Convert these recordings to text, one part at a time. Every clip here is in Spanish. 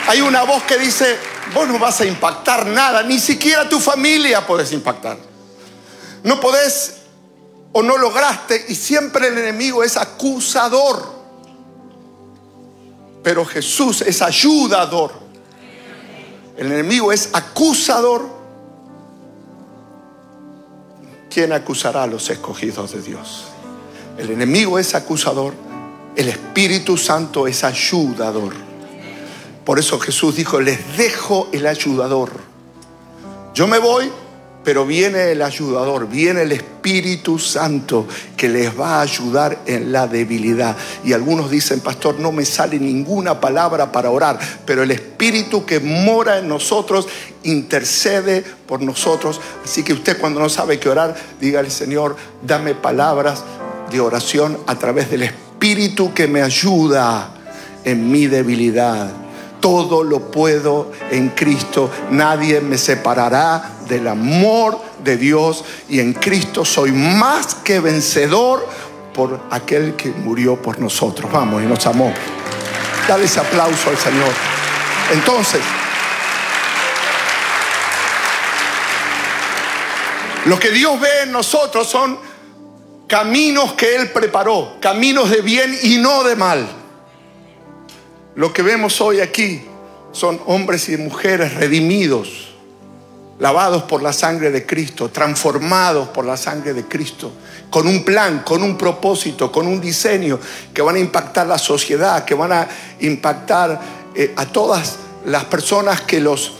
Hay una voz que dice: vos no vas a impactar nada, ni siquiera tu familia podés impactar. No podés o no lograste, y siempre el enemigo es acusador. Pero Jesús es ayudador. El enemigo es acusador. ¿Quién acusará a los escogidos de Dios? El enemigo es acusador. El Espíritu Santo es ayudador. Por eso Jesús dijo: les dejo el ayudador. Yo me voy, pero viene el ayudador, viene el Espíritu Santo que les va a ayudar en la debilidad. Y algunos dicen: pastor, no me sale ninguna palabra para orar. Pero el Espíritu que mora en nosotros intercede por nosotros. Así que usted, cuando no sabe qué orar, dígale: Señor, dame palabras de oración a través del Espíritu que me ayuda en mi debilidad. Todo lo puedo en Cristo. Nadie me separará del amor de Dios. Y en Cristo soy más que vencedor por aquel que murió por nosotros. Vamos, y nos amó. Dale ese aplauso al Señor. Entonces, lo que Dios ve en nosotros son caminos que Él preparó. Caminos de bien y no de mal. Lo que vemos hoy aquí son hombres y mujeres redimidos, lavados por la sangre de Cristo, transformados por la sangre de Cristo, con un plan, con un propósito, con un diseño que van a impactar la sociedad, que van a impactar a todas las personas que los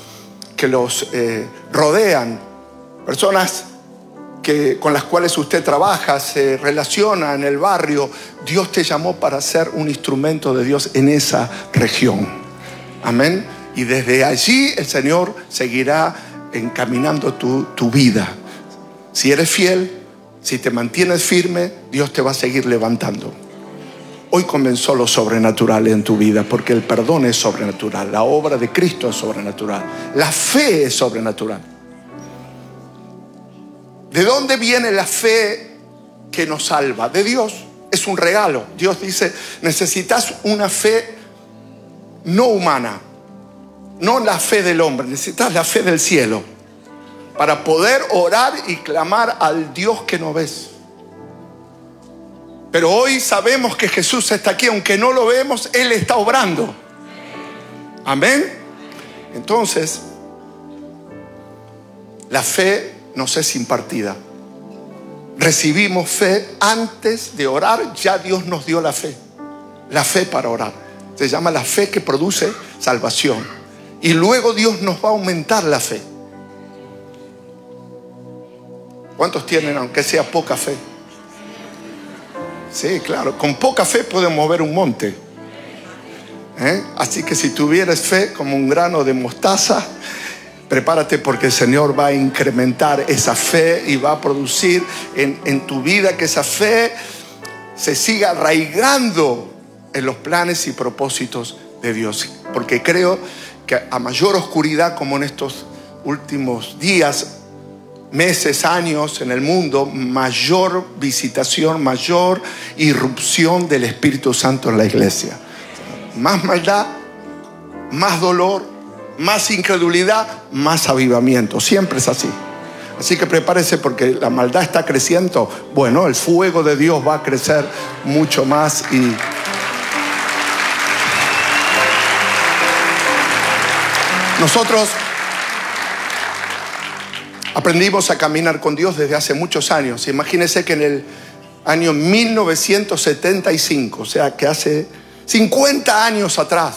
rodean, personas con las cuales usted trabaja, se relaciona en el barrio. Dios te llamó para ser un instrumento de Dios en esa región. Amén. Y desde allí el Señor seguirá encaminando tu vida. Si eres fiel, si te mantienes firme, Dios te va a seguir levantando. Hoy comenzó lo sobrenatural en tu vida, porque el perdón es sobrenatural, la obra de Cristo es sobrenatural, la fe es sobrenatural. ¿De dónde viene la fe que nos salva? De Dios. Es un regalo. Dios dice: necesitas una fe no humana, no la fe del hombre, necesitas la fe del cielo para poder orar y clamar al Dios que no ves. Pero hoy sabemos que Jesús está aquí, aunque no lo vemos, Él está obrando. Amén. Entonces, la fe nos es impartida. Recibimos fe antes de orar. Ya Dios nos dio la fe para orar. Se llama la fe que produce salvación. Y luego Dios nos va a aumentar la fe. ¿Cuántos tienen, aunque sea poca fe? Sí, claro, con poca fe podemos mover un monte. Así que si tuvieras fe como un grano de mostaza, prepárate, porque el Señor va a incrementar esa fe y va a producir en tu vida que esa fe se siga arraigando en los planes y propósitos de Dios. Porque creo que a mayor oscuridad, como en estos últimos días, meses, años en el mundo, mayor visitación, mayor irrupción del Espíritu Santo en la iglesia. Más maldad, más dolor, más incredulidad, más avivamiento. Siempre es así. Así que prepárese, porque la maldad está creciendo. Bueno, el fuego de Dios va a crecer mucho más. Y nosotros aprendimos a caminar con Dios desde hace muchos años. Imagínense que en el año 1975, o sea que hace 50 años atrás,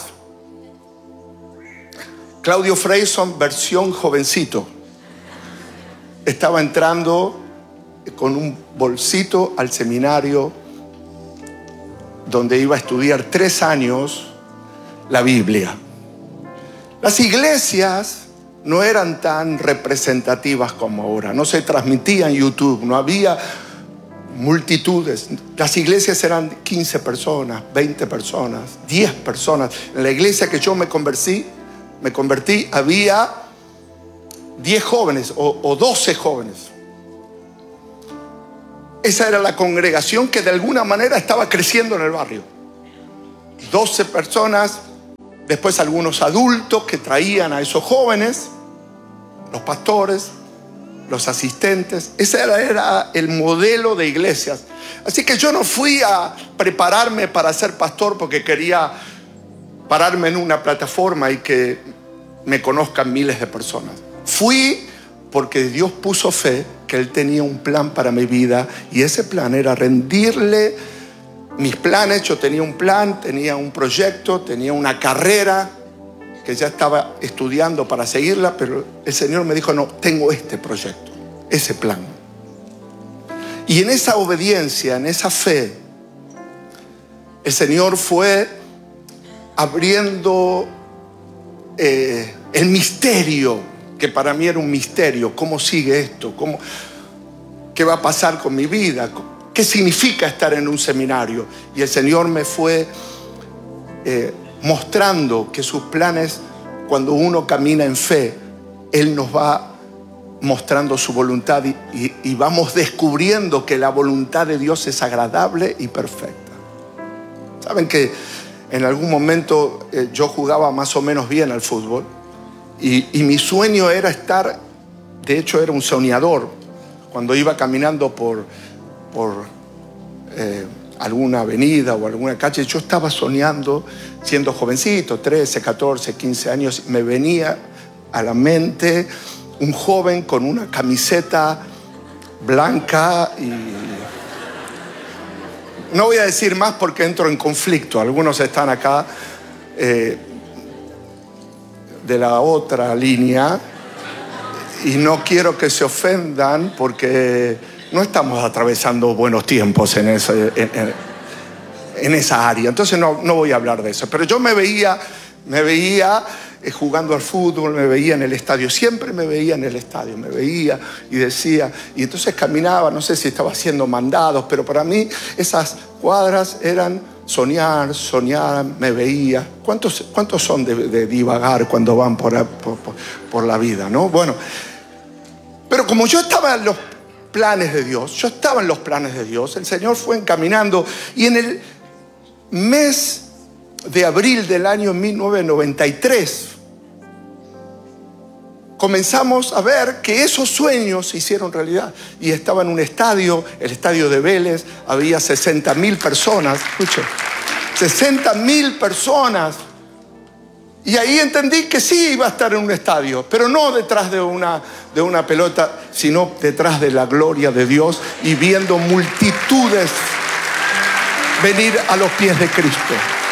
Claudio Freyson, versión jovencito, estaba entrando con un bolsito al seminario donde iba a estudiar 3 años la Biblia. Las iglesias no eran tan representativas como ahora. No se transmitía en YouTube, no había multitudes. Las iglesias eran 15 personas, 20 personas, 10 personas. En la iglesia que yo me convertí, había 10 jóvenes o 12 jóvenes. Esa era la congregación que de alguna manera estaba creciendo en el barrio. 12 personas Después algunos adultos que traían a esos jóvenes, los pastores, los asistentes. Ese era el modelo de iglesias. Así que yo no fui a prepararme para ser pastor porque quería pararme en una plataforma y que me conozcan miles de personas. Fui porque Dios puso fe que Él tenía un plan para mi vida, y ese plan era rendirle mis planes. Yo tenía un plan, tenía un proyecto, tenía una carrera que ya estaba estudiando para seguirla, pero el Señor me dijo: no, tengo este proyecto, ese plan. Y en esa obediencia, en esa fe, el Señor fue abriendo el misterio, que para mí era un misterio. ¿Cómo sigue esto? ¿Qué va a pasar con mi vida? ¿Qué significa estar en un seminario? Y el Señor me fue mostrando que sus planes, cuando uno camina en fe, Él nos va mostrando su voluntad y vamos descubriendo que la voluntad de Dios es agradable y perfecta. Saben que en algún momento yo jugaba más o menos bien al fútbol y mi sueño era estar, de hecho era un soñador, cuando iba caminando por alguna avenida o alguna calle, yo estaba soñando, siendo jovencito, 13, 14, 15 años, me venía a la mente un joven con una camiseta blanca y... No voy a decir más porque entro en conflicto. Algunos están acá de la otra línea y no quiero que se ofendan porque no estamos atravesando buenos tiempos en esa área. Entonces no voy a hablar de eso. Pero yo me veía jugando al fútbol, me veía en el estadio, siempre me veía en el estadio, me veía y decía, y entonces caminaba, no sé si estaba haciendo mandados, pero para mí esas cuadras eran soñar, me veía. ¿Cuántos son de divagar cuando van por la vida, no? Bueno, pero como yo estaba en los planes de Dios, el Señor fue encaminando, y en el mes de abril del año 1993 comenzamos a ver que esos sueños se hicieron realidad. Y estaba en un estadio, el estadio de Vélez, había 60,000 personas. Escuchen, 60,000 personas. Y ahí entendí que sí iba a estar en un estadio, pero no detrás de una pelota, sino detrás de la gloria de Dios y viendo multitudes venir a los pies de Cristo.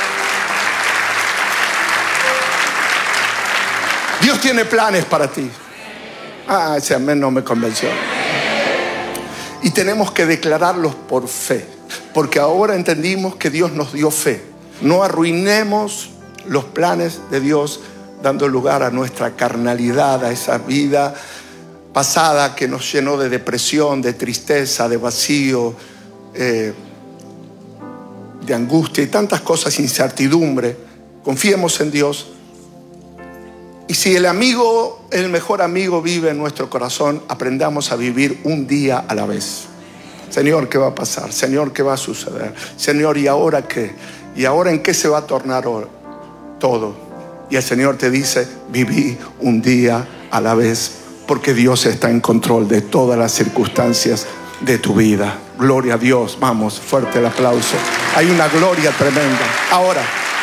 Dios tiene planes para ti. Ese amén no me convenció. Y tenemos que declararlos por fe, porque ahora entendimos que Dios nos dio fe. No arruinemos los planes de Dios dando lugar a nuestra carnalidad, a esa vida pasada que nos llenó de depresión, de tristeza, de vacío, de angustia y tantas cosas, incertidumbre. Confiemos en Dios. Y si el mejor amigo vive en nuestro corazón, aprendamos a vivir un día a la vez. Señor, ¿qué va a pasar? Señor, ¿qué va a suceder? Señor, ¿y ahora qué? ¿Y ahora en qué se va a tornar todo? Y el Señor te dice: viví un día a la vez, porque Dios está en control de todas las circunstancias de tu vida. Gloria a Dios. Vamos, fuerte el aplauso. Hay una gloria tremenda. Ahora,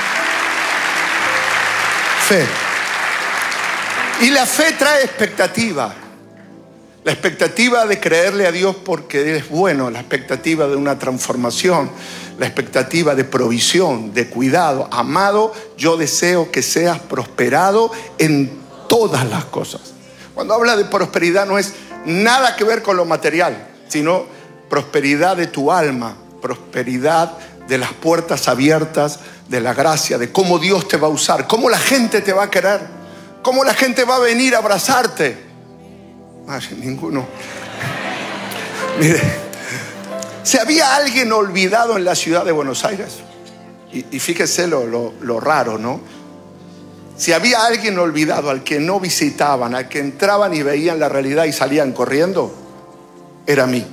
fe. Y la fe trae expectativa. La expectativa de creerle a Dios porque Él es bueno, la expectativa de una transformación, la expectativa de provisión, de cuidado. Amado, yo deseo que seas prosperado en todas las cosas. Cuando habla de prosperidad no es nada que ver con lo material, sino prosperidad de tu alma, prosperidad de las puertas abiertas, de la gracia, de cómo Dios te va a usar, cómo la gente te va a querer, cómo la gente va a venir a abrazarte. Ninguno. Mire, si había alguien olvidado en la ciudad de Buenos Aires, y fíjese lo raro, ¿no? Si había alguien olvidado al que no visitaban, al que entraban y veían la realidad y salían corriendo, era mí.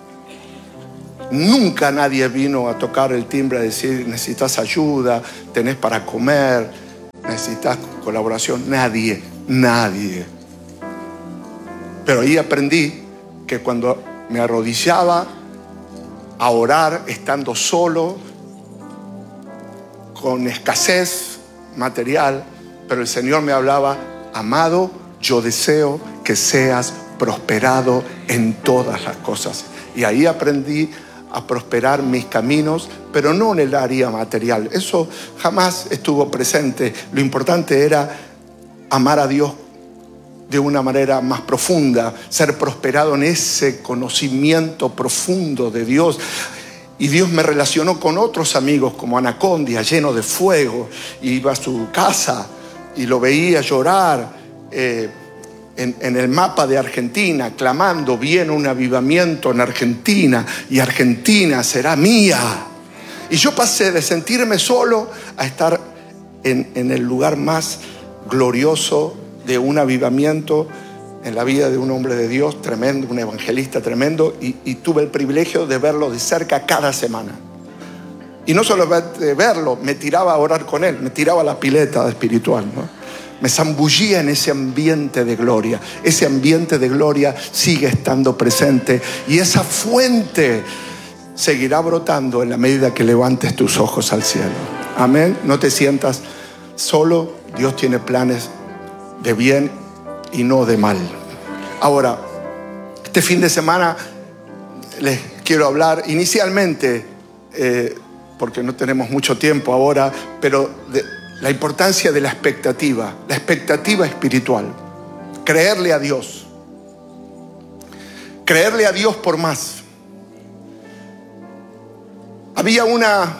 Nunca nadie vino a tocar el timbre a decir: necesitas ayuda, tenés para comer. ¿Necesitas colaboración? Nadie. Pero ahí aprendí que cuando me arrodillaba a orar, estando solo, con escasez material, pero el Señor me hablaba: amado, yo deseo que seas prosperado en todas las cosas. Y ahí aprendí a prosperar mis caminos, pero no en el área material. Eso jamás estuvo presente. Lo importante era amar a Dios de una manera más profunda, ser prosperado en ese conocimiento profundo de Dios. Y Dios me relacionó con otros amigos como Anacondia, lleno de fuego. Iba a su casa y lo veía llorar en el mapa de Argentina, clamando: viene un avivamiento en Argentina y Argentina será mía. Y yo pasé de sentirme solo a estar en el lugar más glorioso de un avivamiento en la vida de un hombre de Dios tremendo, un evangelista tremendo, y tuve el privilegio de verlo de cerca cada semana. Y no solo de verlo, me tiraba a orar con él, me tiraba a la pileta espiritual, ¿no? Me zambullía en ese ambiente de gloria. Ese ambiente de gloria sigue estando presente, y esa fuente seguirá brotando en la medida que levantes tus ojos al cielo. Amén. No te sientas solo. Dios tiene planes de bien y no de mal. Ahora, este fin de semana les quiero hablar inicialmente, porque no tenemos mucho tiempo ahora, pero de la importancia de la expectativa espiritual. Creerle a Dios por más. Había una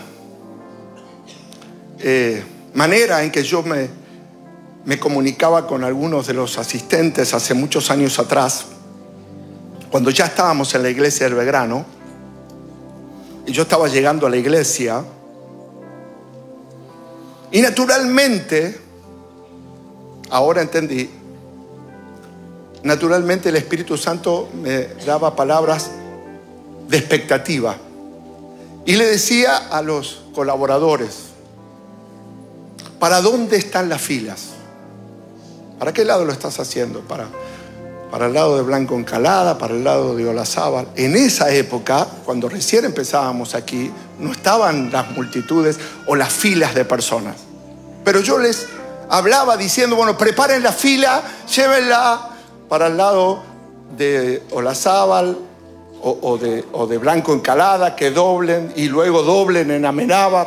manera en que yo me comunicaba con algunos de los asistentes hace muchos años atrás, cuando ya estábamos en la iglesia del Belgrano, y yo estaba llegando a la iglesia, y naturalmente, ahora entendí, naturalmente el Espíritu Santo me daba palabras de expectativa, y le decía a los colaboradores: ¿para dónde están las filas? ¿Para qué lado lo estás haciendo? Para el lado de Blanco Encalada, para el lado de Olazábal. En esa época, cuando recién empezábamos aquí, no estaban las multitudes o las filas de personas. Pero yo les hablaba diciendo: bueno, preparen la fila, llévenla para el lado de Olazábal o de Blanco Encalada, que doblen y luego doblen en Amenábar.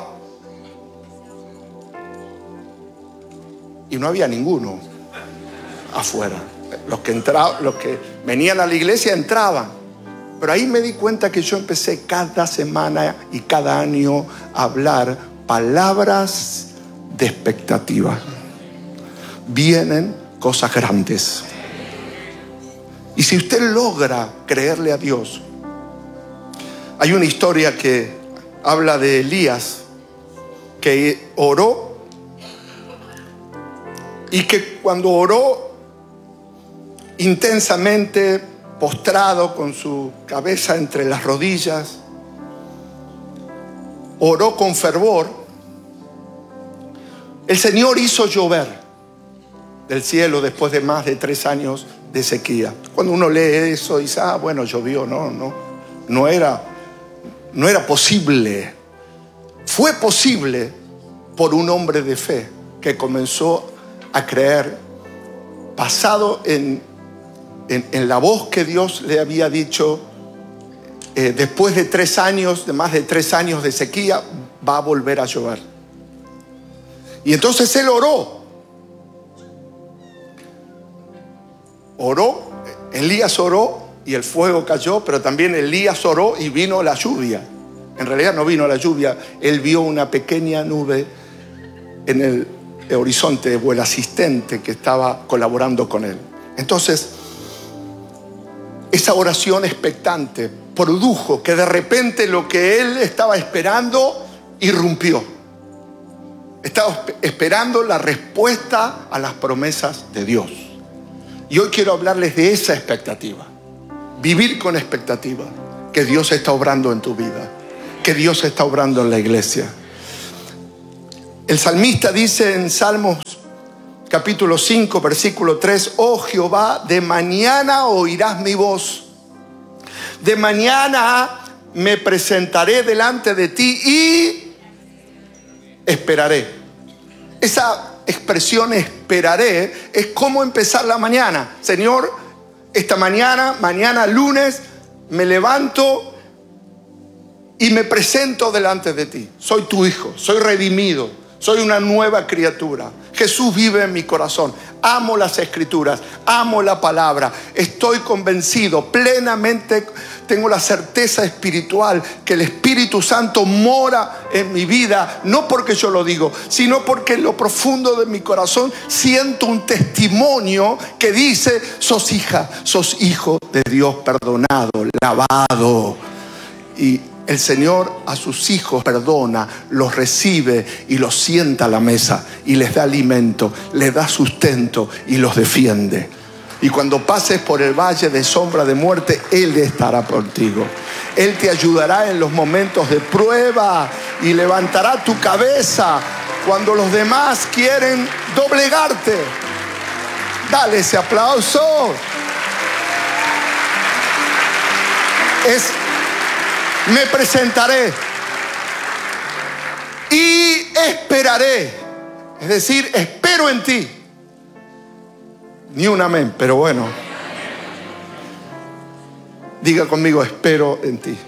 Y no había ninguno afuera. Los que venían a la iglesia entraban. Pero ahí me di cuenta que yo empecé cada semana y cada año a hablar palabras de expectativa. Vienen cosas grandes. Y si usted logra creerle a Dios, hay una historia que habla de Elías, que oró, y que cuando oró intensamente, postrado con su cabeza entre las rodillas, oró con fervor, el Señor hizo llover del cielo después de más de 3 años de sequía. Cuando uno lee eso dice: bueno, llovió. No era posible. Fue posible por un hombre de fe que comenzó a creer, basado en la voz que Dios le había dicho: después de más de 3 años de sequía, va a volver a llover. Y entonces él oró, Elías oró y el fuego cayó, pero también Elías oró y vino la lluvia. En realidad no vino la lluvia, él vio una pequeña nube en el horizonte, o el asistente que estaba colaborando con él. Entonces, esa oración expectante produjo que de repente lo que él estaba esperando irrumpió. Estaba esperando la respuesta a las promesas de Dios. Y hoy quiero hablarles de esa expectativa. Vivir con expectativa. Que Dios está obrando en tu vida. Que Dios está obrando en la iglesia. El salmista dice en Salmos capítulo 5, versículo 3, oh Jehová, de mañana oirás mi voz. De mañana me presentaré delante de ti y esperaré. Esa expresión esperaré es cómo empezar la mañana. Señor, esta mañana lunes, me levanto y me presento delante de ti. Soy tu hijo, soy redimido, soy una nueva criatura. Jesús vive en mi corazón. Amo las escrituras, amo la palabra. Estoy convencido, plenamente tengo la certeza espiritual que el Espíritu Santo mora en mi vida, no porque yo lo digo, sino porque en lo profundo de mi corazón siento un testimonio que dice: sos hija, sos hijo de Dios, perdonado, lavado. Y el Señor a sus hijos perdona, los recibe y los sienta a la mesa y les da alimento, les da sustento y los defiende. Y cuando pases por el valle de sombra de muerte, Él estará contigo. Él te ayudará en los momentos de prueba y levantará tu cabeza cuando los demás quieren doblegarte. Dale ese aplauso. Me presentaré y esperaré. Es decir, espero en ti. Ni un amén, pero bueno. Diga conmigo: espero en ti.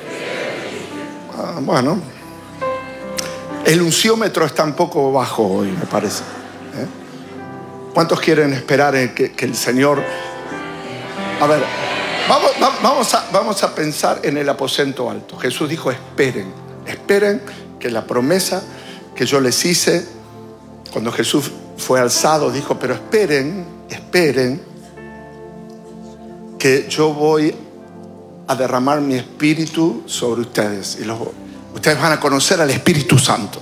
Bueno, el unciómetro está un poco bajo hoy, me parece. ¿Cuántos quieren esperar en que el Señor... A ver, vamos a pensar en el aposento alto. Jesús dijo: esperen que la promesa que yo les hice cuando Jesús fue alzado, dijo: pero esperen que yo voy a derramar mi espíritu sobre ustedes y ustedes van a conocer al Espíritu Santo.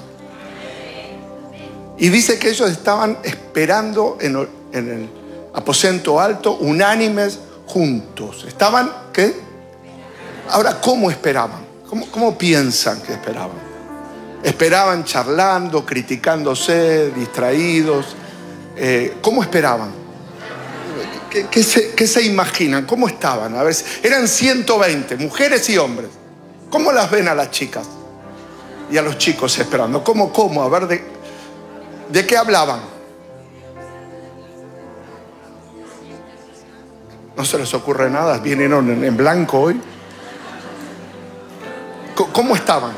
Y dice que ellos estaban esperando en el aposento alto, unánimes, juntos. ¿Estaban qué? Ahora, ¿cómo esperaban? ¿Cómo piensan que esperaban? Esperaban charlando, criticándose, distraídos. ¿Cómo esperaban? ¿Qué se imaginan? ¿Cómo estaban? A ver, eran 120, mujeres y hombres. ¿Cómo las ven a las chicas y a los chicos esperando? ¿Cómo? A ver, ¿de qué hablaban? ¿No se les ocurre nada? ¿Vinieron en blanco hoy? ¿Cómo estaban?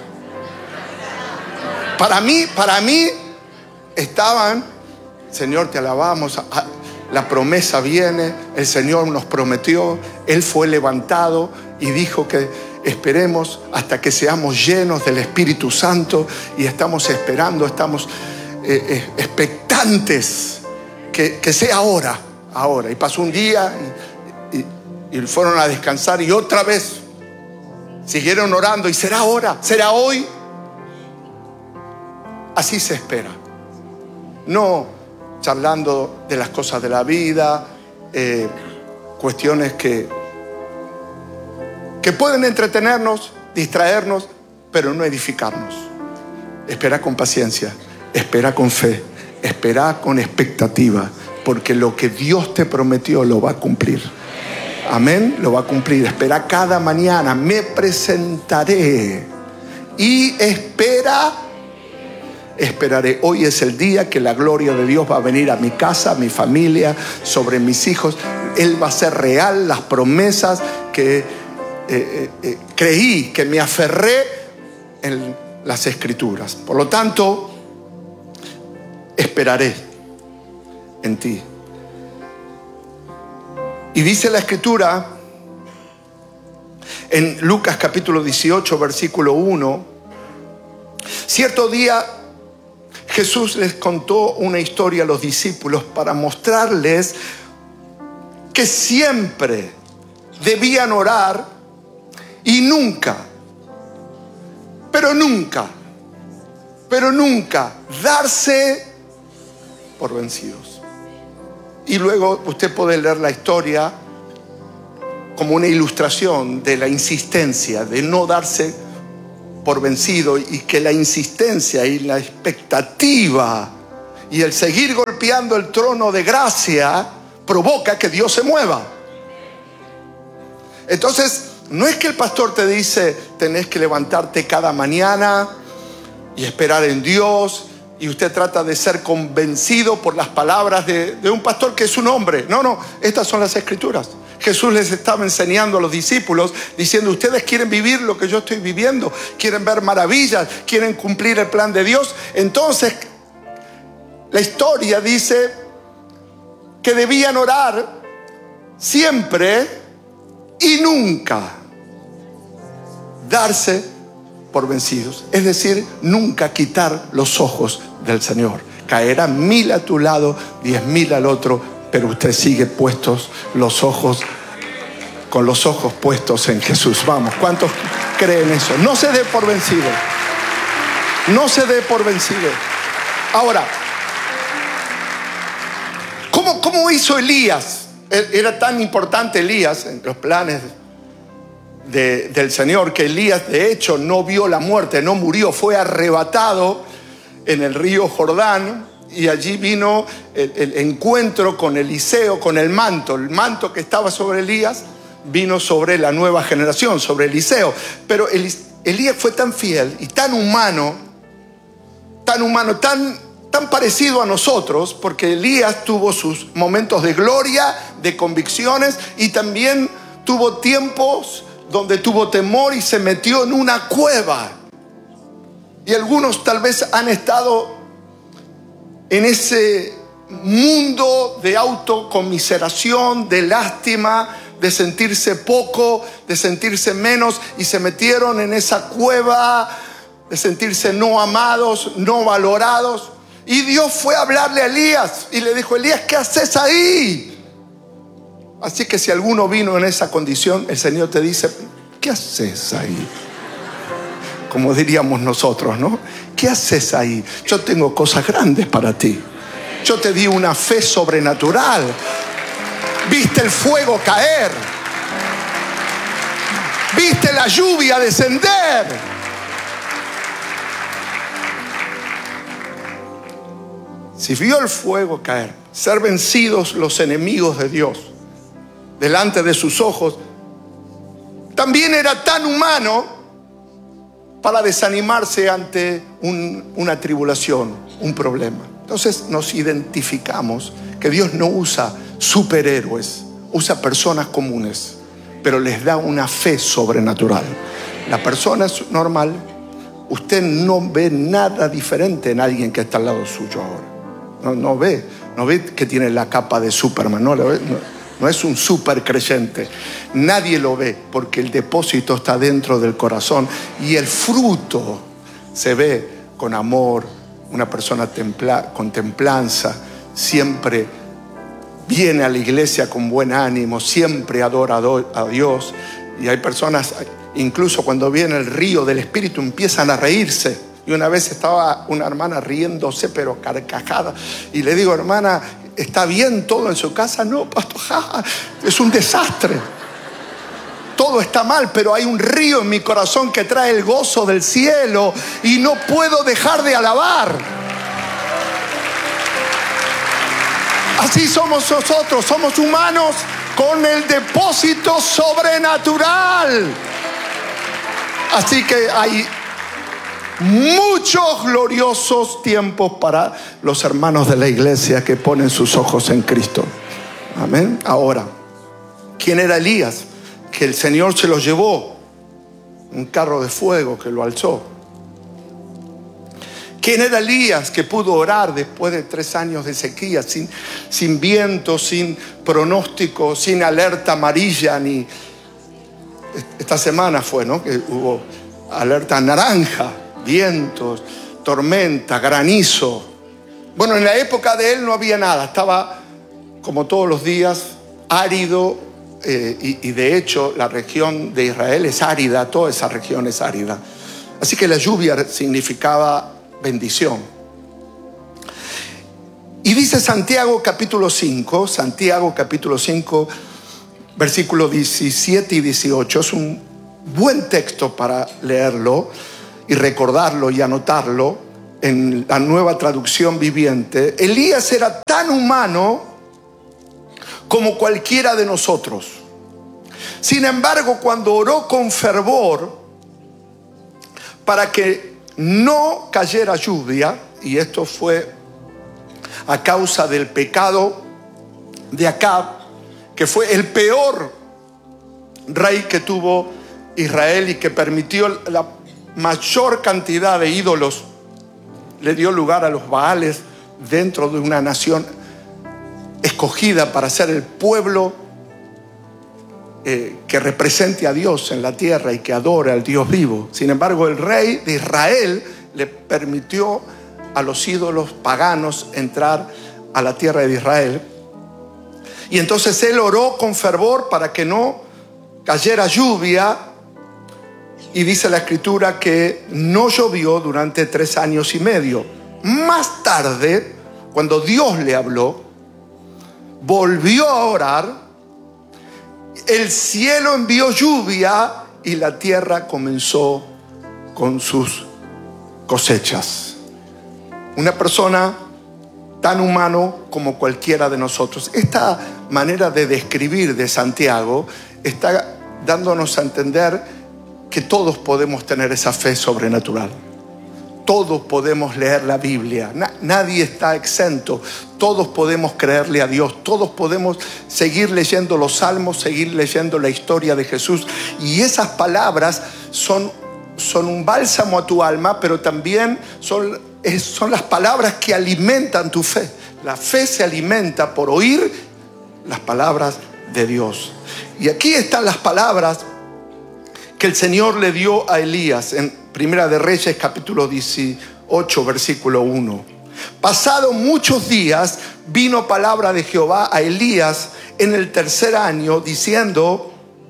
Para mí estaban: Señor, te alabamos, la promesa viene, el Señor nos prometió, Él fue levantado y dijo que esperemos hasta que seamos llenos del Espíritu Santo, y estamos esperando, estamos expectantes que sea ahora. Y pasó un día y fueron a descansar, y otra vez siguieron orando, y será ahora, será hoy. Así se espera. No charlando de las cosas de la vida, cuestiones que pueden entretenernos, distraernos, pero no edificarnos. Espera con paciencia, espera con fe, espera con expectativa, porque lo que Dios te prometió lo va a cumplir. Amén, lo va a cumplir. Espera cada mañana: me presentaré y esperaré. Hoy es el día que la gloria de Dios va a venir a mi casa, a mi familia, sobre mis hijos. Él va a ser real. Las promesas que creí, que me aferré en las Escrituras. Por lo tanto, esperaré en ti. Y dice la Escritura en Lucas capítulo 18, versículo 1: cierto día Jesús les contó una historia a los discípulos para mostrarles que siempre debían orar y nunca darse por vencidos. Y luego usted puede leer la historia como una ilustración de la insistencia, de no darse por vencido, y que la insistencia y la expectativa y el seguir golpeando golpeando el trono de gracia provoca que Dios se mueva. Entonces, no es que el pastor te dice, tenés que levantarte cada mañana y esperar en Dios, y usted trata de ser convencido por las palabras de un pastor que es un hombre. No, estas son las escrituras. Jesús les estaba enseñando a los discípulos, diciendo, ustedes quieren vivir lo que yo estoy viviendo, quieren ver maravillas, quieren cumplir el plan de Dios. Entonces, la historia dice que debían orar siempre y nunca darse por vencidos. Es decir, nunca quitar los ojos del Señor. Caerán 1000 a tu lado, 10.000 al otro, pero usted sigue puestos los ojos, con los ojos puestos en Jesús. Vamos, ¿cuántos creen eso? No se dé por vencido. No se dé por vencido. Ahora, ¿cómo hizo Elías? Era tan importante Elías en los planes del Señor, que Elías de hecho no vio la muerte, no murió, fue arrebatado en el río Jordán, y allí vino el encuentro con Eliseo, con el manto que estaba sobre Elías vino sobre la nueva generación, sobre Eliseo. Pero Elías fue tan fiel y tan humano, tan parecido a nosotros, porque Elías tuvo sus momentos de gloria, de convicciones, y también tuvo tiempos donde tuvo temor y se metió en una cueva. Y algunos tal vez han estado en ese mundo de autocomiseración, de lástima, de sentirse poco, de sentirse menos, y se metieron en esa cueva de sentirse no amados, no valorados. Y Dios fue a hablarle a Elías y le dijo, Elías, ¿qué haces ahí? Así que si alguno vino en esa condición, el Señor te dice, ¿qué haces ahí? Como diríamos nosotros, ¿no? ¿Qué haces ahí? Yo tengo cosas grandes para ti. Yo te di una fe sobrenatural. Viste el fuego caer. Viste la lluvia descender. Si vio el fuego caer, ser vencidos los enemigos de Dios delante de sus ojos, también era tan humano para desanimarse ante una tribulación, un problema. Entonces nos identificamos que Dios no usa superhéroes, usa personas comunes, pero les da una fe sobrenatural. La persona es normal, usted no ve nada diferente en alguien que está al lado suyo ahora. No ve que tiene la capa de Superman, no es un super creyente. Nadie lo ve porque el depósito está dentro del corazón y el fruto se ve con amor. Una persona con templanza, siempre viene a la iglesia con buen ánimo, siempre adora a Dios. Y hay personas, incluso cuando viene el río del Espíritu, empiezan a reírse. Y una vez estaba una hermana riéndose, pero carcajada. Y le digo, hermana, ¿está bien todo en su casa? No, pastor, es un desastre. Todo está mal, pero hay un río en mi corazón que trae el gozo del cielo y no puedo dejar de alabar. Así somos nosotros, somos humanos con el depósito sobrenatural. Así que hay muchos gloriosos tiempos para los hermanos de la iglesia que ponen sus ojos en Cristo. Amén. Ahora, ¿quién era Elías? Que el Señor se lo llevó, un carro de fuego que lo alzó. ¿Quién era Elías que pudo orar después de 3 años de sequía, sin viento, sin pronóstico, sin alerta amarilla? Ni esta semana fue, ¿no?, que hubo alerta naranja, vientos, tormenta, granizo. Bueno, en la época de él no había nada, estaba como todos los días árido. Y de hecho la región de Israel es árida, toda esa región es árida. Así que la lluvia significaba bendición. Y dice Santiago capítulo 5, versículos 17 y 18. Es un buen texto para leerlo y recordarlo y anotarlo. en la Nueva Traducción Viviente, Elías era tan humano como cualquiera de nosotros. Sin embargo, cuando oró con fervor para que no cayera lluvia, y esto fue a causa del pecado de Acab, que fue el peor rey que tuvo Israel y que permitió la mayor cantidad de ídolos, le dio lugar a los Baales dentro de una nación escogida para ser el pueblo que represente a Dios en la tierra y que adore al Dios vivo. Sin embargo, el rey de Israel le permitió a los ídolos paganos entrar a la tierra de Israel. Y entonces él oró con fervor para que no cayera lluvia. Y dice la Escritura que no llovió durante 3 años y medio. Más tarde, cuando Dios le habló, volvió a orar. El cielo envió lluvia y la tierra comenzó con sus cosechas. Una persona tan humano como cualquiera de nosotros. Esta manera de describir de Santiago está dándonos a entender que todos podemos tener esa fe sobrenatural. Todos podemos leer la Biblia. Nadie está exento. Todos podemos creerle a Dios. Todos podemos seguir leyendo los salmos, seguir leyendo la historia de Jesús. Y esas palabras son un bálsamo a tu alma, pero también son las palabras que alimentan tu fe. La fe se alimenta por oír las palabras de Dios. Y aquí están las palabras que el Señor le dio a Elías en Primera de Reyes, capítulo 18, versículo 1. Pasado muchos días, vino palabra de Jehová a Elías en el 3er año, diciendo: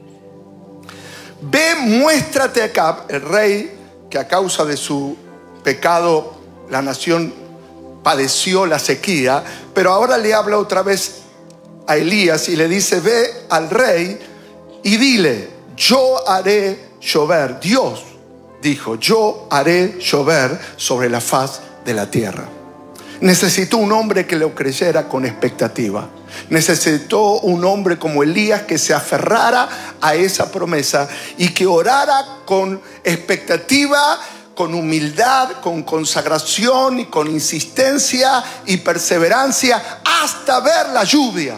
ve, muéstrate a Acab, el rey, que a causa de su pecado la nación padeció la sequía, pero ahora le habla otra vez a Elías y le dice: ve al rey y dile, yo haré llover. Dios dijo, yo haré llover sobre la faz de la tierra. Necesitó un hombre que lo creyera con expectativa. Necesitó un hombre como Elías que se aferrara a esa promesa y que orara con expectativa, con humildad, con consagración y con insistencia y perseverancia hasta ver la lluvia.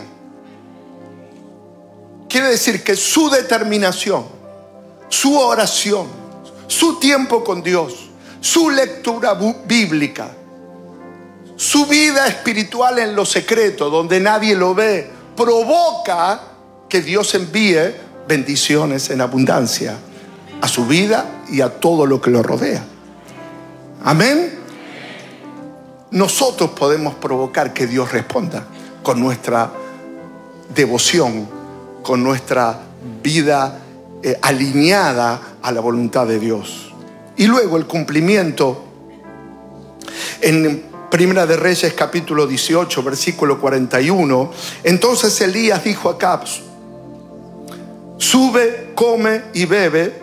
Quiere decir que su determinación, su oración, su tiempo con Dios, su lectura bíblica, su vida espiritual en lo secreto, donde nadie lo ve, provoca que Dios envíe bendiciones en abundancia a su vida y a todo lo que lo rodea. Amén. Nosotros podemos provocar que Dios responda con nuestra devoción, con nuestra vida alineada a la voluntad de Dios. Y luego el cumplimiento en Primera de Reyes, capítulo 18, versículo 41. Entonces Elías dijo a Acab: sube, come y bebe.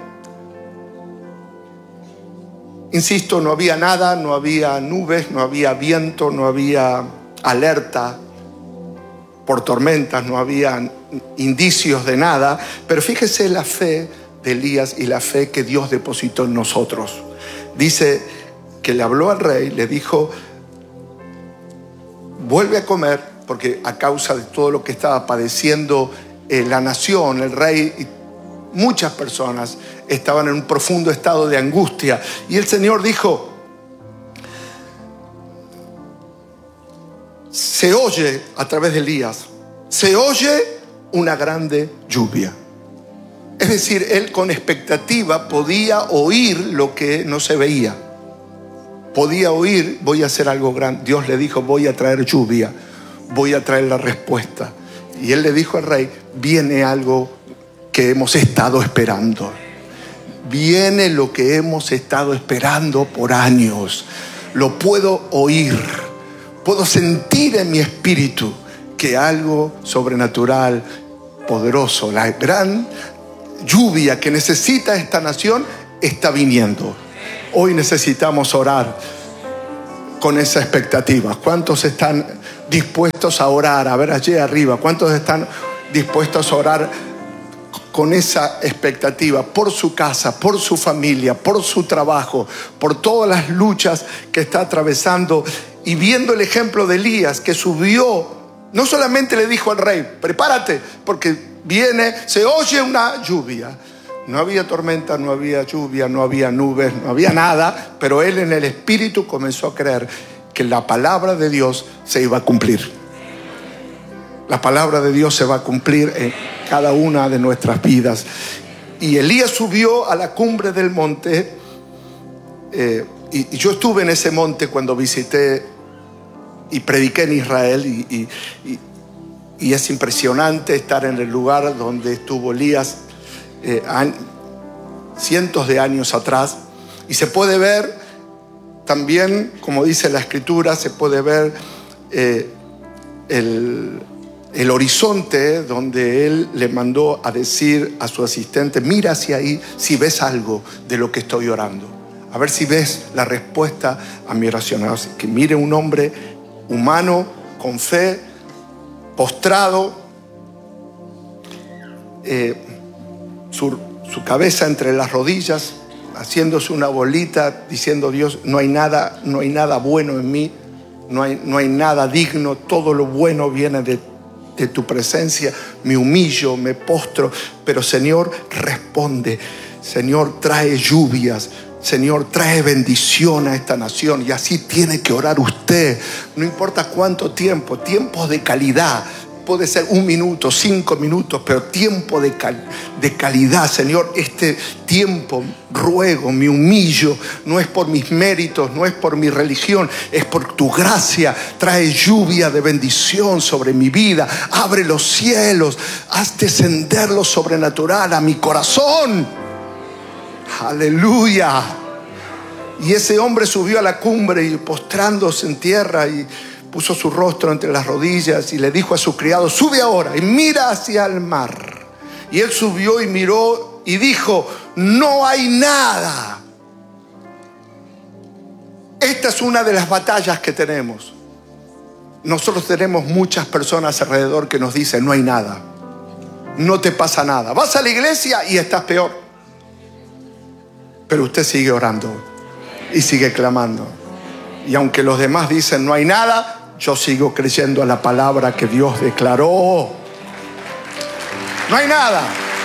Insisto, no había nada, no había nubes, no había viento, no había alerta por tormentas, no había indicios de nada. Pero fíjese la fe de Elías y la fe que Dios depositó en nosotros. Dice que le habló al rey, le dijo: vuelve a comer, porque a causa de todo lo que estaba padeciendo la nación, el rey y muchas personas estaban en un profundo estado de angustia. Y el Señor dijo: se oye a través de Elías, se oye una grande lluvia. Es decir, él con expectativa podía oír lo que no se veía. Podía oír: voy a hacer algo grande. Dios le dijo: voy a traer lluvia, voy a traer la respuesta. Y él le dijo al rey: viene algo que hemos estado esperando. Viene lo que hemos estado esperando por años. Lo puedo oír. Puedo sentir en mi espíritu que algo sobrenatural, poderoso, la gran lluvia que necesita esta nación está viniendo. Hoy necesitamos orar con esa expectativa? ¿Cuántos están dispuestos a orar? A ver allí arriba, ¿cuántos están dispuestos a orar con esa expectativa por su casa, por su familia, por su trabajo, por todas las luchas que está atravesando? Y viendo el ejemplo de Elías, que subió, no solamente le dijo al rey, prepárate, porque viene, se oye una lluvia. No había tormenta, no había lluvia, no había nubes, no había nada, pero él en el espíritu comenzó a creer que la palabra de Dios se iba a cumplir. La palabra de Dios se va a cumplir en cada una de nuestras vidas. Y Elías subió a la cumbre del monte, y yo estuve en ese monte cuando visité y prediqué en Israel, y es impresionante estar en el lugar donde estuvo Elías cientos de años atrás. Y se puede ver también, como dice la escritura, se puede ver el horizonte donde él le mandó a decir a su asistente: mira hacia ahí si ves algo de lo que estoy orando, a ver si ves la respuesta a mi oración. Así que mire un hombre humano con fe, postrado, su cabeza entre las rodillas, haciéndose una bolita, diciendo: Dios, no hay nada bueno en mí, no hay nada digno, todo lo bueno viene de tu presencia. Me humillo, me postro, pero Señor, responde. Señor, trae lluvias. Señor, trae bendición a esta nación. Y así tiene que orar usted, no importa cuánto tiempo, tiempos de calidad. Puede ser 1 minuto, 5 minutos, pero tiempo de calidad. Señor, este tiempo ruego, me humillo, no es por mis méritos, no es por mi religión, es por tu gracia. Trae lluvia de bendición sobre mi vida. Abre los cielos, haz descender lo sobrenatural a mi corazón. Aleluya. Y ese hombre subió a la cumbre y postrándose en tierra y puso su rostro entre las rodillas y le dijo a su criado: sube ahora y mira hacia el mar. Y él subió y miró y dijo: no hay nada. Esta es una de las batallas que tenemos. Nosotros tenemos muchas personas alrededor que nos dicen: no hay nada, no te pasa nada. Vas a la iglesia y estás peor. Pero usted sigue orando y sigue clamando. Y aunque los demás dicen: no hay nada, yo sigo creyendo a la palabra que Dios declaró. No hay nada.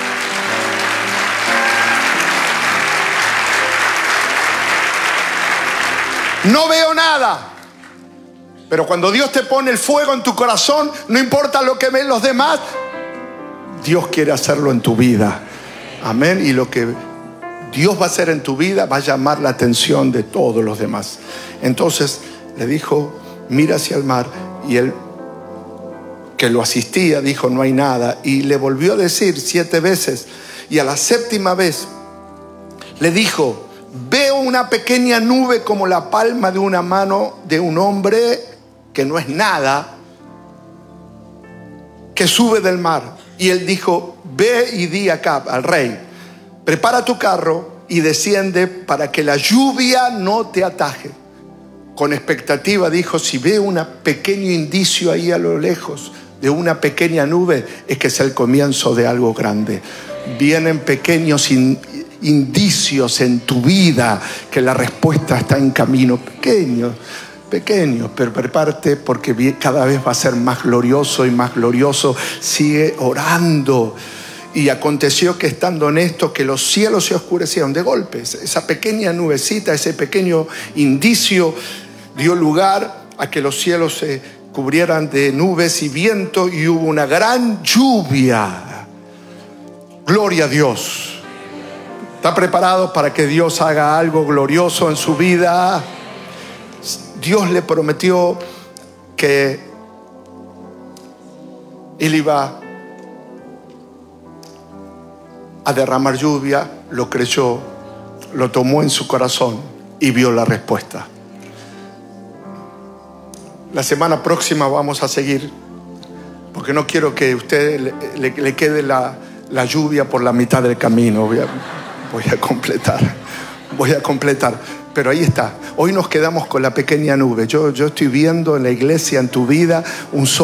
No veo nada. Pero cuando Dios te pone el fuego en tu corazón, no importa lo que ven los demás, Dios quiere hacerlo en tu vida. Amén. Y lo que Dios va a hacer en tu vida va a llamar la atención de todos los demás. Entonces le dijo: mira hacia el mar. Y él, que lo asistía, dijo: no hay nada. Y le volvió a decir 7 veces. Y a la 7ª vez le dijo: veo una pequeña nube como la palma de una mano de un hombre, que no es nada, que sube del mar. Y él dijo: ve y di acá al rey: prepara tu carro y desciende para que la lluvia no te ataje. Con expectativa dijo: si veo un pequeño indicio ahí a lo lejos de una pequeña nube, es que es el comienzo de algo grande. Vienen pequeños indicios en tu vida que la respuesta está en camino. Pequeños, pero prepárate, porque cada vez va a ser más glorioso y más glorioso. Sigue orando. Y aconteció que estando en esto, que los cielos se oscurecieron de golpe. Esa pequeña nubecita, ese pequeño indicio dio lugar a que los cielos se cubrieran de nubes y viento, y hubo una gran lluvia. Gloria a Dios. ¿Está preparado para que Dios haga algo glorioso en su vida? Dios le prometió que Él iba a derramar lluvia. Lo creyó, lo tomó en su corazón y vio la respuesta. La semana próxima vamos a seguir, porque no quiero que a usted le quede la lluvia por la mitad del camino. Voy a completar. Pero ahí está. Hoy nos quedamos con la pequeña nube. Yo estoy viendo en la iglesia, en tu vida, un sol